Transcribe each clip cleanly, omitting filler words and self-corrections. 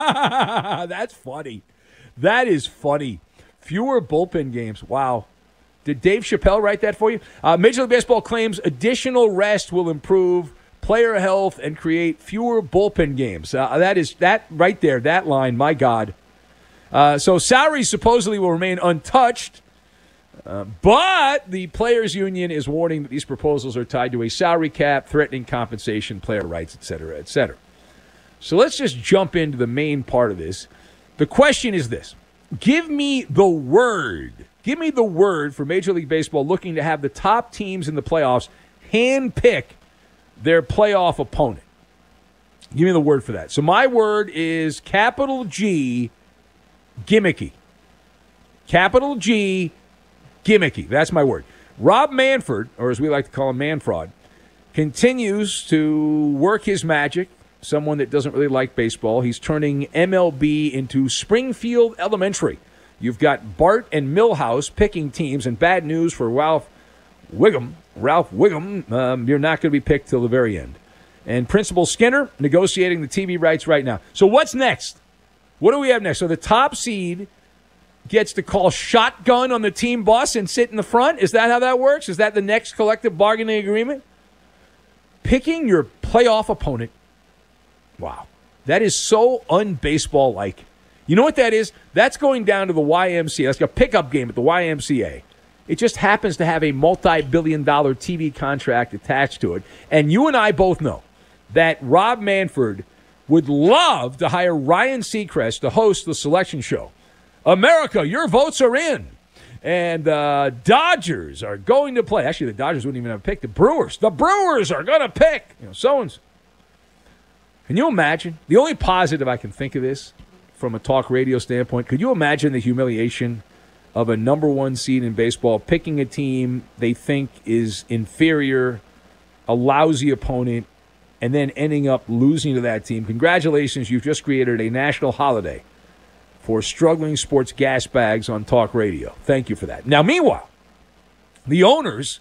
That's funny. That is funny. Fewer bullpen games. Wow. Did Dave Chappelle write that for you? Major League Baseball claims additional rest will improve player health and create fewer bullpen games. That right there, that line, my God. So salaries supposedly will remain untouched, but the Players Union is warning that these proposals are tied to a salary cap, threatening compensation, player rights, et cetera, et cetera. So let's just jump into the main part of this. The question is this. Give me the word. Give me the word for Major League Baseball looking to have the top teams in the playoffs handpick their playoff opponent. Give me the word for that. So my word is capital G, gimmicky. Capital G, gimmicky. That's my word. Rob Manfred, or as we like to call him, Manfred, continues to work his magic. Someone that doesn't really like baseball. He's turning MLB into Springfield Elementary. You've got Bart and Milhouse picking teams, and bad news for Ralph Wiggum. You're not going to be picked till the very end. And Principal Skinner negotiating the TV rights right now. So what's next? What do we have next? So the top seed gets to call shotgun on the team bus and sit in the front? Is that how that works? Is that the next collective bargaining agreement? Picking your playoff opponent. Wow. That is so un-baseball-like. You know what that is? That's going down to the YMCA. That's like a pickup game at the YMCA. It just happens to have a multi-billion-dollar TV contract attached to it. And you and I both know that Rob Manfred would love to hire Ryan Seacrest to host the selection show. America, your votes are in. And Dodgers are going to play. Actually, the Dodgers wouldn't even have picked the Brewers. The Brewers are going to pick, so-and-so. Can you imagine? The only positive I can think of this from a talk radio standpoint, could you imagine the humiliation of a number one seed in baseball picking a team they think is inferior, a lousy opponent, and then ending up losing to that team? Congratulations, you've just created a national holiday for struggling sports gas bags on talk radio. Thank you for that. Now, meanwhile, the owners,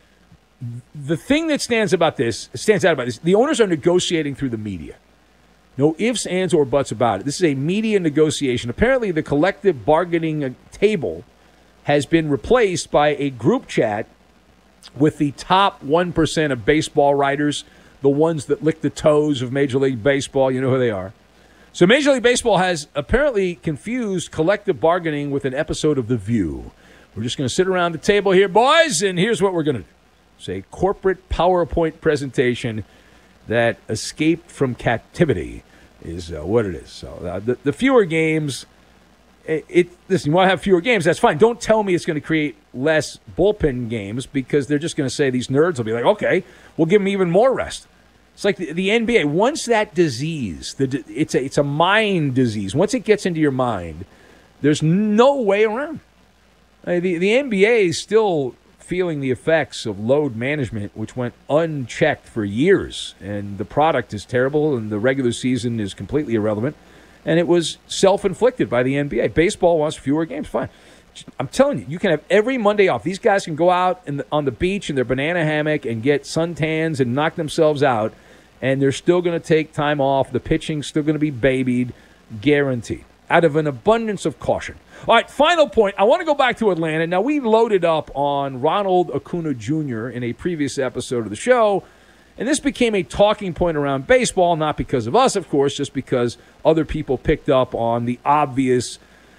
the thing that stands out about this, the owners are negotiating through the media. No ifs, ands, or buts about it. This is a media negotiation. Apparently, the collective bargaining table has been replaced by a group chat with the top 1% of baseball writers, the ones that lick the toes of Major League Baseball. You know who they are. So Major League Baseball has apparently confused collective bargaining with an episode of The View. We're just going to sit around the table here, boys, and here's what we're going to do. It's a corporate PowerPoint presentation that escaped from captivity is what it is. So the fewer games, listen, you want to have fewer games, that's fine. Don't tell me it's going to create less bullpen games because they're just going to say, these nerds will be like, okay, we'll give them even more rest. It's like the NBA. Once that disease, it's a mind disease. Once it gets into your mind, there's no way around. The NBA is still feeling the effects of load management, which went unchecked for years. And the product is terrible, and the regular season is completely irrelevant. And it was self-inflicted by the NBA. Baseball wants fewer games. Fine. I'm telling you, you can have every Monday off. These guys can go out on the beach in their banana hammock and get suntans and knock themselves out, and they're still going to take time off. The pitching's still going to be babied, guaranteed, out of an abundance of caution. All right, final point. I want to go back to Atlanta. Now, we loaded up on Ronald Acuna Jr. in a previous episode of the show, and this became a talking point around baseball, not because of us, of course, just because other people picked up on the obvious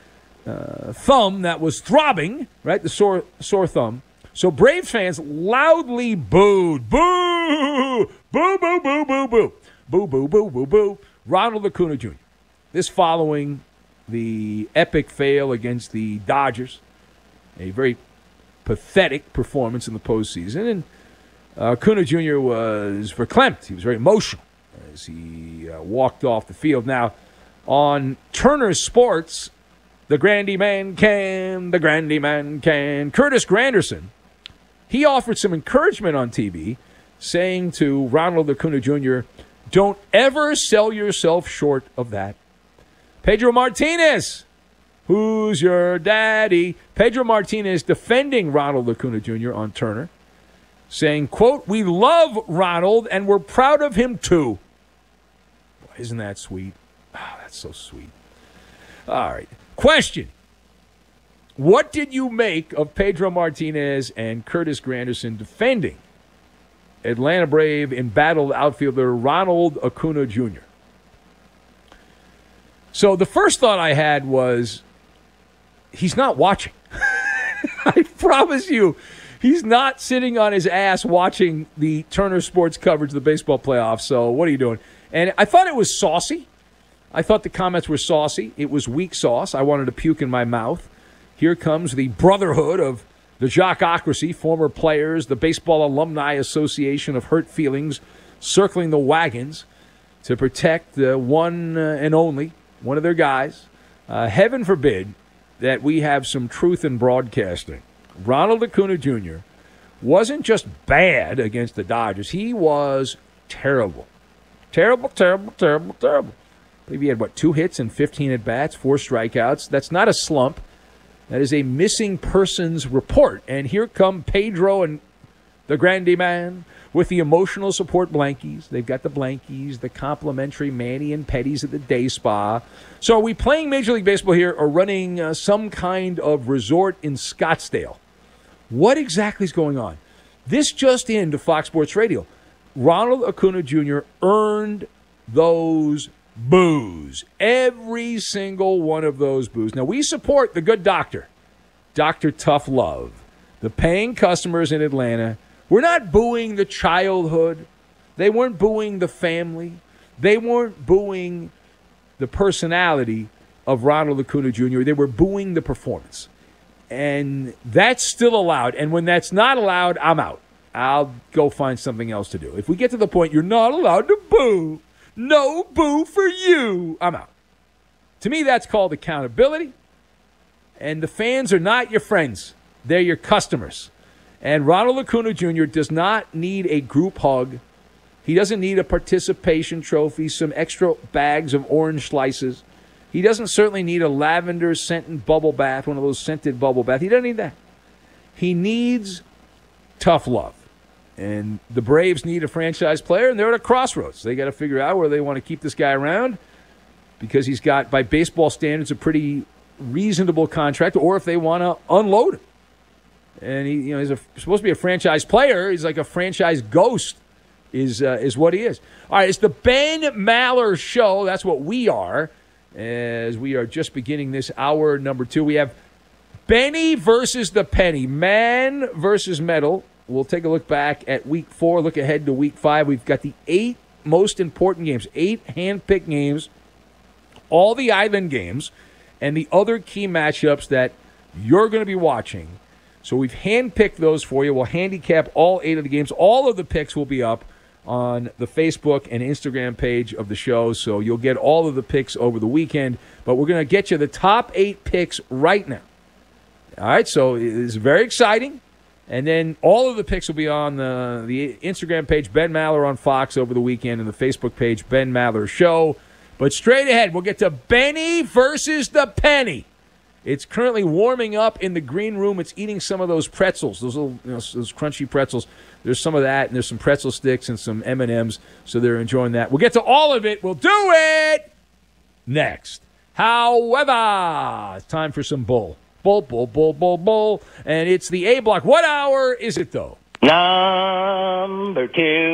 thumb that was throbbing, right, the sore thumb. So Braves fans loudly booed, boo, boo, boo, boo, boo, boo, boo, boo, boo, boo, boo, Ronald Acuna Jr. This following the epic fail against the Dodgers, a very pathetic performance in the postseason. And Acuna Jr. was verklempt. He was very emotional as he walked off the field. Now, on Turner Sports, the Grandy Man can, Curtis Granderson, he offered some encouragement on TV, saying to Ronald Acuna Jr., don't ever sell yourself short of that. Pedro Martinez, who's your daddy? Pedro Martinez defending Ronald Acuna Jr. on Turner, saying, quote, we love Ronald and we're proud of him too. Boy, isn't that sweet? Oh, that's so sweet. All right. Question. What did you make of Pedro Martinez and Curtis Granderson defending Atlanta Brave embattled outfielder Ronald Acuna Jr.? So the first thought I had was, he's not watching. I promise you, he's not sitting on his ass watching the Turner Sports coverage of the baseball playoffs. So what are you doing? And I thought it was saucy. I thought the comments were saucy. It was weak sauce. I wanted to puke in my mouth. Here comes the brotherhood of the Jockocracy, former players, the Baseball Alumni Association of Hurt Feelings, circling the wagons to protect the one and only, one of their guys. Heaven forbid that we have some truth in broadcasting. Ronald Acuna Jr. wasn't just bad against the Dodgers. He was terrible. Terrible, terrible, terrible, terrible. I believe he had, 2 hits and 15 at-bats, 4 strikeouts. That's not a slump. That is a missing persons report. And here come Pedro and the Grande Man with the emotional support blankies. They've got the blankies, the complimentary mani and petties at the day spa. So are we playing Major League Baseball here or running some kind of resort in Scottsdale? What exactly is going on? This just into Fox Sports Radio. Ronald Acuna Jr. earned those boos. Every single one of those boos. Now, we support the good doctor, Dr. Tough Love. The paying customers in Atlanta, we're not booing the childhood. They weren't booing the family. They weren't booing the personality of Ronald Acuna Jr. They were booing the performance. And that's still allowed. And when that's not allowed, I'm out. I'll go find something else to do. If we get to the point you're not allowed to boo, no boo for you, I'm out. To me, that's called accountability. And the fans are not your friends. They're your customers. And Ronald Acuna Jr. does not need a group hug. He doesn't need a participation trophy, some extra bags of orange slices. He doesn't certainly need a lavender scented bubble bath, one of those scented bubble baths. He doesn't need that. He needs tough love. And the Braves need a franchise player, and they're at a crossroads. They got to figure out whether they want to keep this guy around because he's got, by baseball standards, a pretty reasonable contract, or if they want to unload him. And he's supposed to be a franchise player. He's like a franchise ghost is what he is. All right, it's the Ben Maller Show. That's what we are, as we are just beginning this hour number 2. We have Benny versus the Penny, man versus metal. We'll take a look back at Week 4, look ahead to Week 5. We've got the 8 most important games, 8 hand-picked games, all the island games, and the other key matchups that you're going to be watching. So we've hand-picked those for you. We'll handicap all 8 of the games. All of the picks will be up on the Facebook and Instagram page of the show, so you'll get all of the picks over the weekend. But we're going to get you the top 8 picks right now. All right, so it's very exciting. And then all of the picks will be on the Instagram page, Ben Maller on Fox over the weekend, and the Facebook page, Ben Maller Show. But straight ahead, we'll get to Benny versus the Penny. It's currently warming up in the green room. It's eating some of those pretzels, those little, those crunchy pretzels. There's some of that, and there's some pretzel sticks and some M&Ms, so they're enjoying that. We'll get to all of it. We'll do it next. However, it's time for some bull. Bull. And it's the A block. What hour is it, though? Number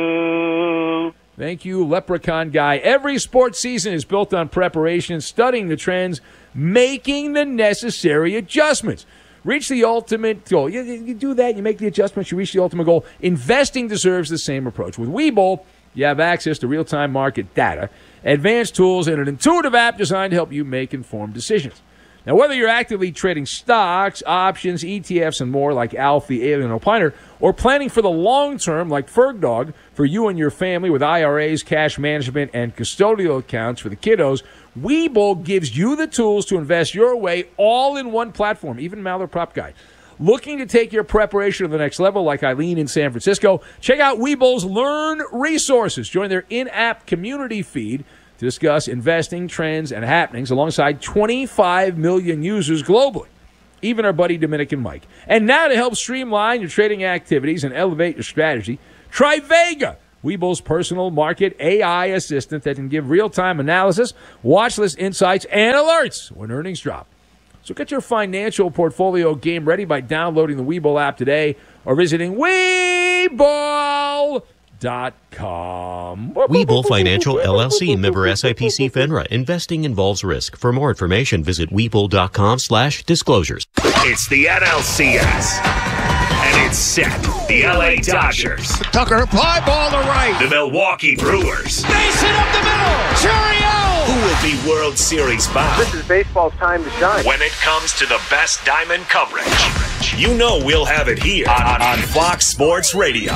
2. Thank you, Leprechaun Guy. Every sports season is built on preparation, studying the trends, making the necessary adjustments. Reach the ultimate goal. You do that, you make the adjustments, you reach the ultimate goal. Investing deserves the same approach. With Webull, you have access to real-time market data, advanced tools, and an intuitive app designed to help you make informed decisions. Now, whether you're actively trading stocks, options, ETFs, and more like Alf, the Alien Opiner, or planning for the long term like FergDog for you and your family with IRAs, cash management, and custodial accounts for the kiddos, Webull gives you the tools to invest your way all in one platform, even Maller Prop Guide. Looking to take your preparation to the next level like Eileen in San Francisco? Check out Webull's Learn Resources. Join their in-app community feed to discuss investing trends and happenings alongside 25 million users globally, even our buddy Dominican Mike. And now to help streamline your trading activities and elevate your strategy, try Vega, Webull's personal market AI assistant that can give real-time analysis, watch list insights, and alerts when earnings drop. So get your financial portfolio game ready by downloading the Webull app today or visiting Webull.com. Webull Financial LLC, member SIPC FINRA. Investing involves risk. For more information, visit Webull.com/disclosures. It's the NLCS. And it's set. The LA Dodgers. Tucker, fly ball to right. The Milwaukee Brewers. Base hit up the middle. Cheerio! Who will be World Series bound? This is baseball's time to shine. When it comes to the best diamond coverage, you know we'll have it here on Fox Sports Radio.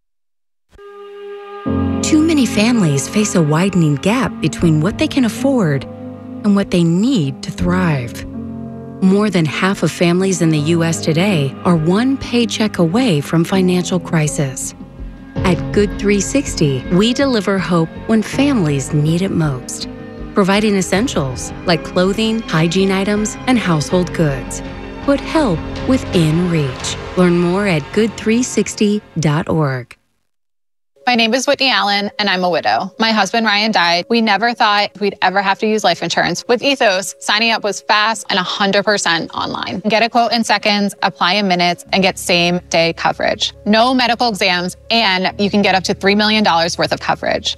Too many families face a widening gap between what they can afford and what they need to thrive. More than half of families in the U.S. today are one paycheck away from financial crisis. At Good 360, we deliver hope when families need it most, providing essentials like clothing, hygiene items, and household goods. Put help within reach. Learn more at good360.org. My name is Whitney Allen, and I'm a widow. My husband, Ryan, died. We never thought we'd ever have to use life insurance. With Ethos, signing up was fast and 100% online. Get a quote in seconds, apply in minutes, and get same-day coverage. No medical exams, and you can get up to $3 million worth of coverage.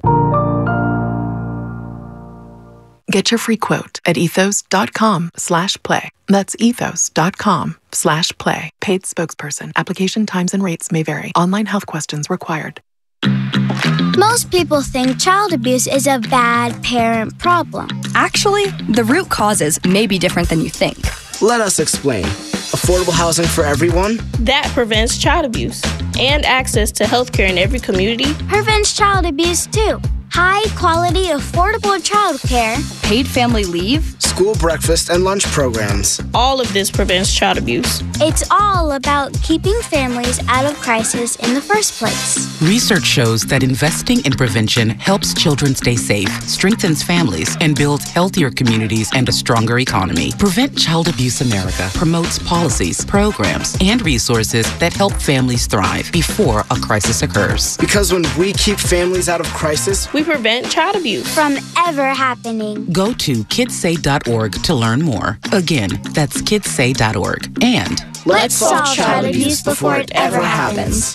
Get your free quote at ethos.com/play. That's ethos.com/play. Paid spokesperson. Application times and rates may vary. Online health questions required. Most people think child abuse is a bad parent problem. Actually, the root causes may be different than you think. Let us explain. Affordable housing for everyone? That prevents child abuse. And access to healthcare in every community prevents child abuse too. High quality, affordable childcare. Paid family leave. School breakfast and lunch programs. All of this prevents child abuse. It's all about keeping families out of crisis in the first place. Research shows that investing in prevention helps children stay safe, strengthens families, and builds healthier communities and a stronger economy. Prevent Child Abuse America promotes policies, programs, and resources that help families thrive before a crisis occurs. Because when we keep families out of crisis, we prevent child abuse from ever happening. Go to kidssay.org to learn more. Again, that's kidssay.org. And let's solve child abuse before it ever happens.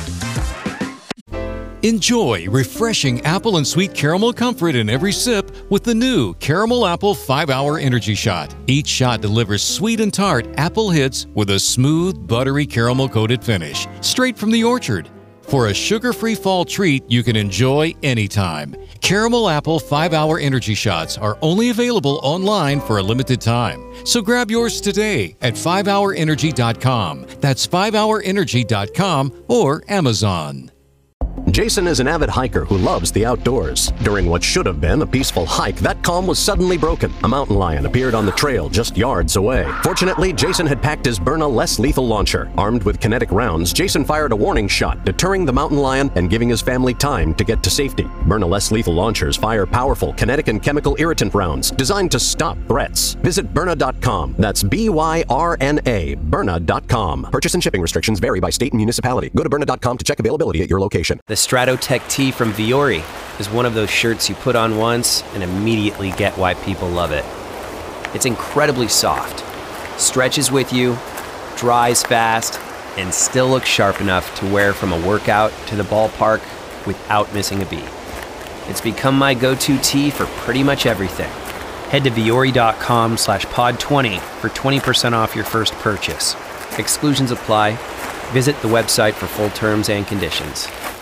Enjoy refreshing apple and sweet caramel comfort in every sip with the new Caramel Apple 5-Hour Energy Shot. Each shot delivers sweet and tart apple hits with a smooth, buttery caramel-coated finish, straight from the orchard. For a sugar-free fall treat you can enjoy anytime. Caramel Apple 5-Hour Energy Shots are only available online for a limited time. So grab yours today at 5hourenergy.com. That's 5hourenergy.com or Amazon. Jason is an avid hiker who loves the outdoors. During what should have been a peaceful hike, that calm was suddenly broken. A mountain lion appeared on the trail just yards away. Fortunately, Jason had packed his Byrna less lethal launcher. Armed with kinetic rounds, Jason fired a warning shot, deterring the mountain lion and giving his family time to get to safety. Byrna less lethal launchers fire powerful kinetic and chemical irritant rounds designed to stop threats. Visit Byrna.com. That's BYRNA, Byrna.com. Purchase and shipping restrictions vary by state and municipality. Go to Byrna.com to check availability at your location. The Stratotech tee from Viore is one of those shirts you put on once and immediately get why people love it. It's incredibly soft, stretches with you, dries fast, and still looks sharp enough to wear from a workout to the ballpark without missing a beat. It's become my go-to tee for pretty much everything. Head to Viore.com/pod20 for 20% off your first purchase. Exclusions apply. Visit the website for full terms and conditions.